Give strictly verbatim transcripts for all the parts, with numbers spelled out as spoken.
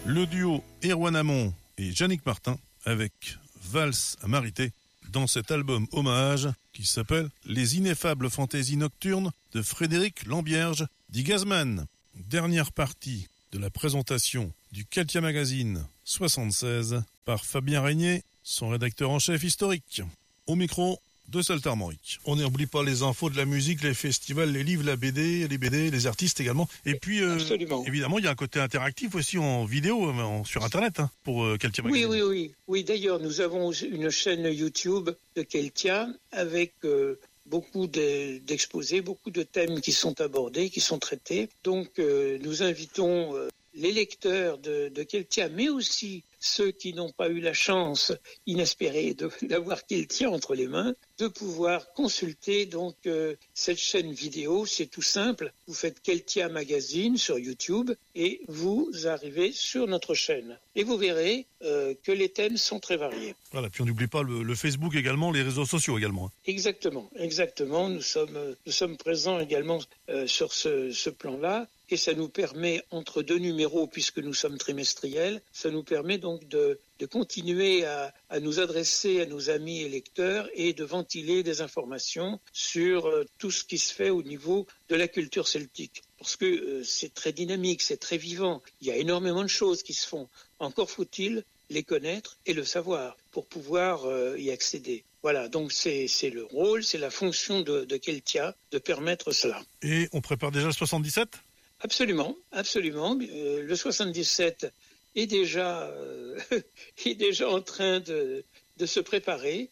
Le duo Erwan Amon et Yannick Martin avec Valse à Marité dans cet album hommage qui s'appelle Les ineffables fantaisies nocturnes de Frédéric Lambierge dit Gazman. Dernière partie de la présentation du Keltia Magazine soixante-seize par Fabien Régnier, son rédacteur en chef historique. Au micro de Saltarmoric. On n'oublie pas les infos de la musique, les festivals, les livres, la B D, les B D, les artistes également. Et puis, euh, évidemment, il y a un côté interactif aussi en vidéo, en, sur Internet, hein, pour euh, Keltia Magazine. Oui, oui, oui. Oui, d'ailleurs, nous avons une chaîne YouTube de Keltia avec euh, beaucoup de, d'exposés, beaucoup de thèmes qui sont abordés, qui sont traités. Donc, euh, nous invitons euh, les lecteurs de, de Keltia, mais aussi ceux qui n'ont pas eu la chance inespérée de, d'avoir Keltia entre les mains, de pouvoir consulter donc euh, cette chaîne vidéo. C'est tout simple. Vous faites Keltia Magazine sur YouTube et vous arrivez sur notre chaîne. Et vous verrez euh, que les thèmes sont très variés. Voilà. Puis on n'oublie pas le, le Facebook également, les réseaux sociaux également. Exactement, exactement. Nous sommes nous sommes présents également euh, sur ce, ce plan-là. Et ça nous permet, entre deux numéros, puisque nous sommes trimestriels, ça nous permet donc de, de continuer à, à nous adresser à nos amis et lecteurs et de ventiler des informations sur euh, tout ce qui se fait au niveau de la culture celtique. Parce que euh, c'est très dynamique, c'est très vivant. Il y a énormément de choses qui se font. Encore faut-il les connaître et le savoir pour pouvoir euh, y accéder. Voilà, donc c'est, c'est le rôle, c'est la fonction de, de Keltia de permettre cela. Et on prépare déjà le soixante-dix-sept ? Absolument, absolument. Euh, le soixante-dix-sept est déjà euh, est déjà en train de de se préparer.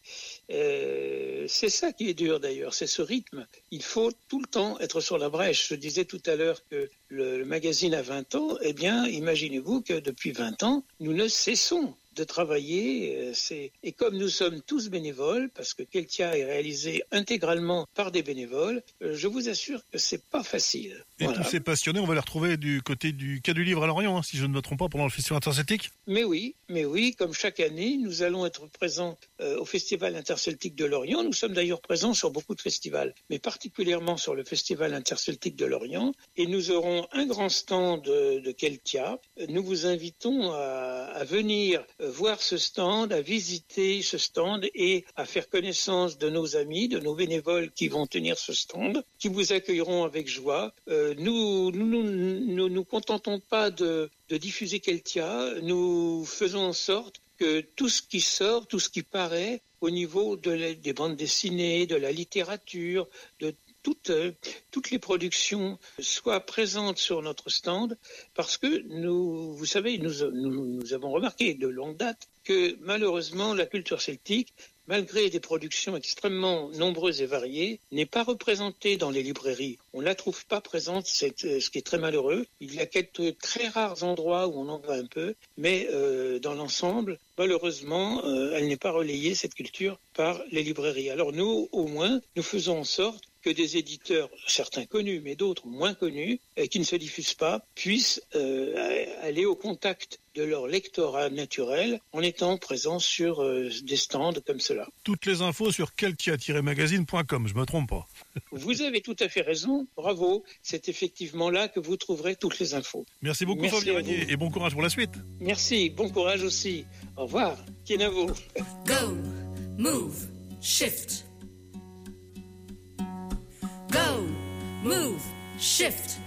Euh, c'est ça qui est dur d'ailleurs, c'est ce rythme. Il faut tout le temps être sur la brèche. Je disais tout à l'heure que le, le magazine a vingt ans. Eh bien, imaginez-vous que depuis vingt ans, nous ne cessons de travailler. C'est... Et comme nous sommes tous bénévoles, parce que Keltia est réalisé intégralement par des bénévoles, je vous assure que c'est pas facile. Et voilà. Tous ces passionnés, on va les retrouver du côté du Quai du Livre à Lorient, hein, si je ne me trompe pas, pendant le Festival interceltique. Mais oui, mais oui, comme chaque année, nous allons être présents euh, au Festival interceltique de Lorient. Nous sommes d'ailleurs présents sur beaucoup de festivals, mais particulièrement sur le Festival interceltique de Lorient. Et nous aurons un grand stand de, de Keltia. Nous vous invitons à, à venir voir ce stand, à visiter ce stand et à faire connaissance de nos amis, de nos bénévoles qui vont tenir ce stand, qui vous accueilleront avec joie. Euh, nous nous nous, nous nous contentons pas de, de diffuser Keltia, nous faisons en sorte que tout ce qui sort, tout ce qui paraît au niveau de la, des bandes dessinées, de la littérature, de Toutes, euh, toutes les productions soient présentes sur notre stand parce que nous, vous savez, nous, nous, nous avons remarqué de longue date que malheureusement la culture celtique, malgré des productions extrêmement nombreuses et variées, n'est pas représentée dans les librairies. On ne la trouve pas présente, c'est ce qui est très malheureux. Il y a quelques très rares endroits où on en voit un peu, mais euh, dans l'ensemble, malheureusement, euh, elle n'est pas relayée, cette culture, par les librairies. Alors nous, au moins, nous faisons en sorte que des éditeurs, certains connus, mais d'autres moins connus, et qui ne se diffusent pas, puissent euh, aller au contact de leur lectorat naturel en étant présents sur euh, des stands comme cela. Toutes les infos sur keltia tiret magazine point com, je me trompe pas. Vous avez tout à fait raison, bravo, c'est effectivement là que vous trouverez toutes les infos. Merci beaucoup Fabien Régnier et bon courage pour la suite. Merci, bon courage aussi. Au revoir, Kenavo. Go, move, shift. Go, move, shift.